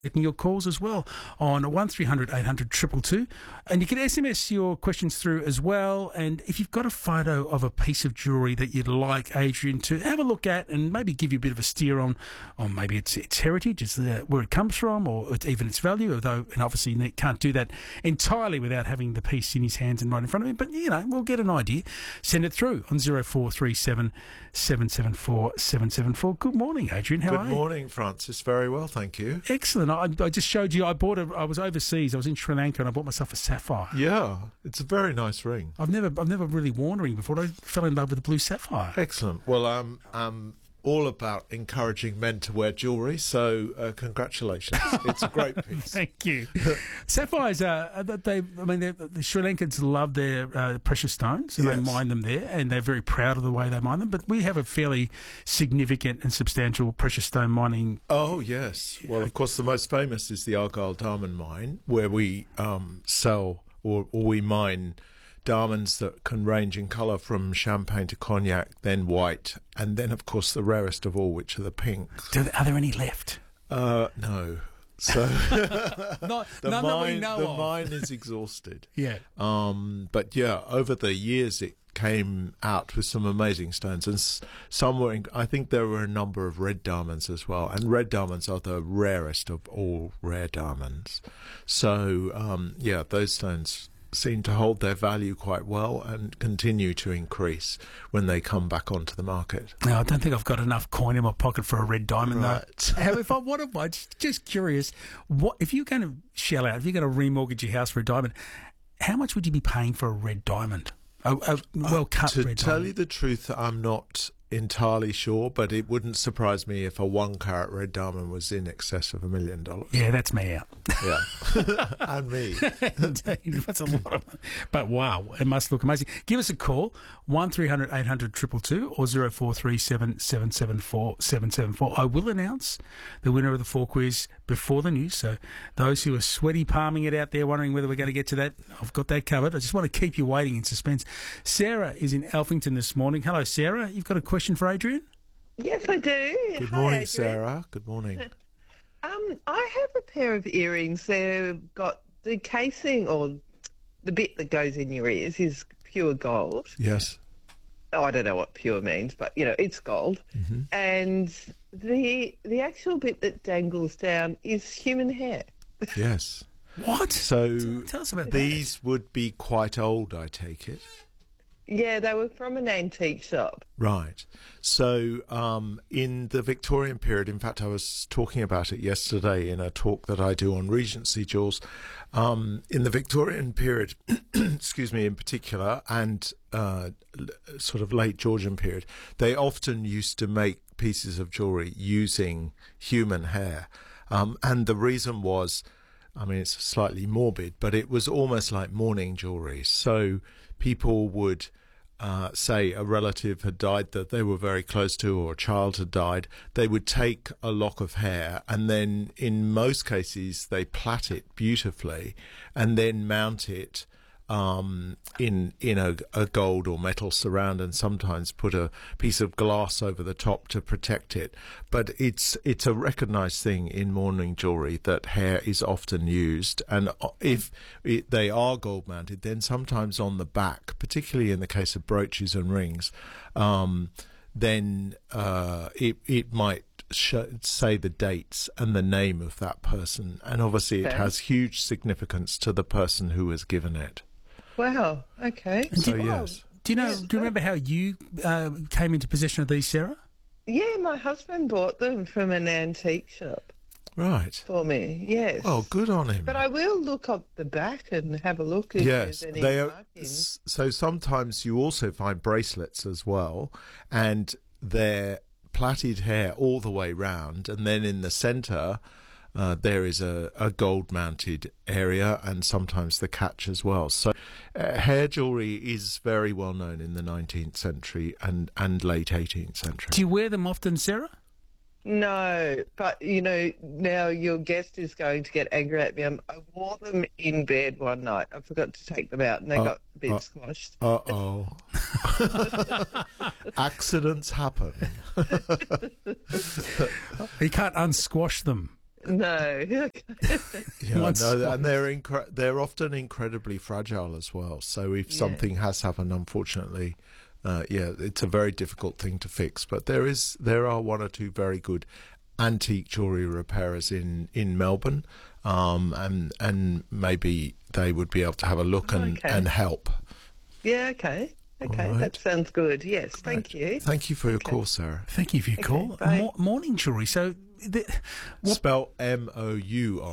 Taking your calls as well on 1300 800 222. And you can SMS your questions through as well. And if you've got a photo of a piece of jewellery that you'd like Adrian to have a look at and maybe give you a bit of a steer on maybe its heritage, it's where it comes from, or even its value, although, and obviously you can't do that entirely without having the piece in his hands and right in front of him. But, we'll get an idea. Send it through on 0437 774 774. Good morning, Adrian. How are you? Good morning, Francis. Very well, thank you. Excellent. I just showed you. I was overseas. I was in Sri Lanka, and I bought myself a sapphire. Yeah, it's a very nice ring. I've never really worn a ring before. I fell in love with the blue sapphire. Excellent. Well, I'm all about encouraging men to wear jewellery, so congratulations. It's a great piece. Thank you. Sapphires, the Sri Lankans love their precious stones, and Yes. they mine them there, and they're very proud of the way they mine them. But we have a fairly significant and substantial precious stone mining. Oh, yes. Well, of course, the most famous is the Argyle Diamond Mine, where we sell or we mine diamonds that can range in colour from champagne to cognac, then white, and then, of course, the rarest of all, which are the pinks. Are there any left? No. So None that we know the of. mine is exhausted. Yeah. But yeah, over the years it came out with some amazing stones, and some were. I think there were a number of red diamonds as well, and red diamonds are the rarest of all rare diamonds. So yeah, those stones seem to hold their value quite well and continue to increase when they come back onto the market. No, I don't think I've got enough coin in my pocket for a red diamond, Right. though. Just curious, what if you're going to shell out, if you're going to remortgage your house for a diamond, how much would you be paying for a red diamond? A well-cut red diamond? To tell you the truth, I'm not entirely sure, but it wouldn't surprise me if a 1 carat red diamond was in excess of $1 million. Yeah, that's me out. Yeah. And me. Indeed, that's a lot of money. But wow, it must look amazing. Give us a call, 1300 800 222 or 0437 774 774. I will announce the winner of the 4 quiz before the news, so those who are sweaty palming it out there wondering whether we're going to get to that, I've got that covered. I just want to keep you waiting in suspense. Sarah is in Alphington this morning. Hello, Sarah. You've got a question for Adrian? Yes, I do. Good Hi, morning, Adrian. Sarah. Good morning. I have a pair of earrings. They've got the casing, or the bit that goes in your ears, is pure gold. Yes. Oh, I don't know what pure means, but it's gold. Mm-hmm. And the actual bit that dangles down is human hair. Yes. What? So Tell us about these would be quite old, I take it. Yeah, they were from an antique shop. Right. So in the Victorian period, in fact, I was talking about it yesterday in a talk that I do on Regency jewels. In the Victorian period, excuse me, in particular, and sort of late Georgian period, they often used to make pieces of jewellery using human hair. And the reason was, I mean, it's slightly morbid, but it was almost like mourning jewellery. So people would say a relative had died that they were very close to, or a child had died. They would take a lock of hair, and then in most cases they plait it beautifully and then mount it in a gold or metal surround, and sometimes put a piece of glass over the top to protect it. But it's a recognised thing in mourning jewellery that hair is often used, and if they are gold mounted, then sometimes on the back, particularly in the case of brooches and rings, then it might say the dates and the name of that person, and obviously it has huge significance to the person who was given it. Wow, okay. So yes. Do you remember how you came into possession of these, Sarah? Yeah, my husband bought them from an antique shop Right. for me, yes. Oh, good on him. But I will look up the back and have a look if Yes, there's any they are. markings. So sometimes you also find bracelets as well, and they're plaited hair all the way round, and then in the centre there is a gold-mounted area, and sometimes the catch as well. So hair jewellery is very well known in the 19th century and late 18th century. Do you wear them often, Sarah? No, but, now your guest is going to get angry at me. I wore them in bed one night. I forgot to take them out, and they got a bit squashed. Uh-oh. Accidents happen. You can't unsquash them. No. Yeah, Once- no, and they're often incredibly fragile as well. So if something has happened, unfortunately, it's a very difficult thing to fix. But there are one or two very good antique jewellery repairers in Melbourne, and maybe they would be able to have a look and help. Yeah, okay. Okay, All right. that sounds good. Yes, thank you. Thank you for your call, Sarah. Thank you for your call. bye. Morning jewellery. So, Spell MOURNING.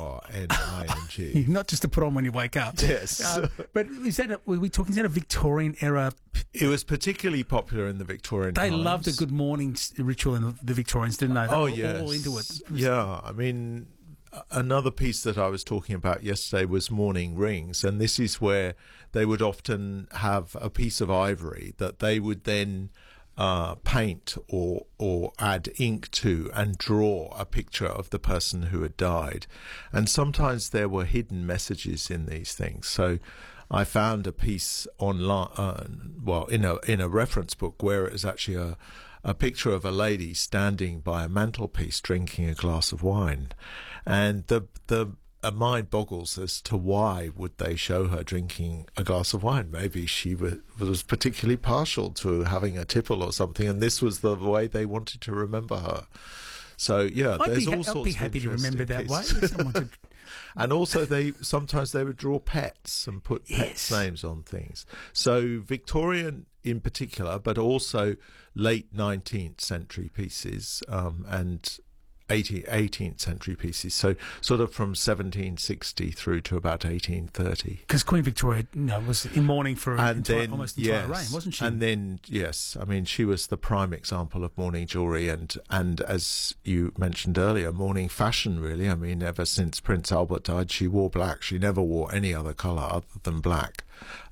not just to put on when you wake up. Yes. But is that were we talking? Is that a Victorian era? It was particularly popular in the Victorian They times. loved a good morning ritual in the Victorians, didn't they? They Oh, were yes. all into it. Yeah, I mean, another piece that I was talking about yesterday was mourning rings, and this is where they would often have a piece of ivory that they would then paint or add ink to and draw a picture of the person who had died. And sometimes there were hidden messages in these things. So I found a piece online, in a reference book, where it was actually a picture of a lady standing by a mantelpiece drinking a glass of wine. And the mind boggles as to why would they show her drinking a glass of wine. Maybe she was particularly partial to having a tipple or something, and this was the way they wanted to remember her. So yeah, there's all sorts of I'd be happy to remember that way. pieces. Someone to, And also, sometimes they would draw pets and put pets' names on things. So Victorian in particular, but also late 19th century pieces and 18th century pieces. So sort of from 1760 through to about 1830. because Queen Victoria was in mourning for almost entire reign, wasn't she? And then, yes, I mean, she was the prime example of mourning jewellery and as you mentioned earlier, mourning fashion, really. I mean, ever since Prince Albert died, she wore black. She never wore any other colour other than black.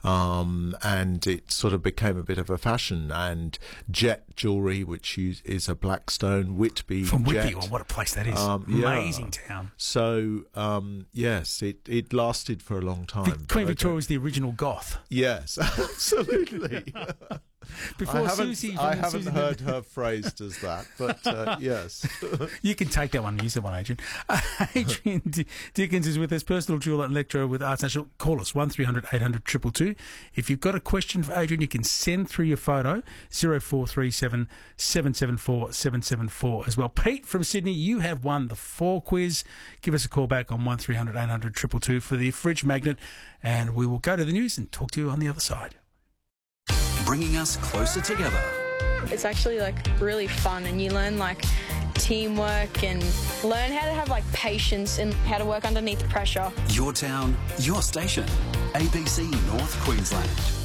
And it sort of became a bit of a fashion. And jet jewellery, which is a black stone, Whitby From Whitby, jet. oh, what a place that is. Yeah. Amazing town. So, yes, it lasted for a long time. Queen Victoria was the original goth. Yes, absolutely. Before Susie... I haven't heard her phrased as that, but yes. You can take that one and use that one, Adrian. Adrian Dickens is with us, personal jeweller and lecturer with Arts National. Call us, 1300 800 222. If you've got a question for Adrian, you can send through your photo, 0437 774 774 as well. Pete from Sydney, you have won the 4 quiz. Give us a call back on 1300 800 222 for the fridge magnet, and we will go to the news and talk to you on the other side. Bringing us closer together. It's actually really fun, and you learn teamwork and learn how to have patience and how to work underneath pressure. Your town, your station. ABC North Queensland.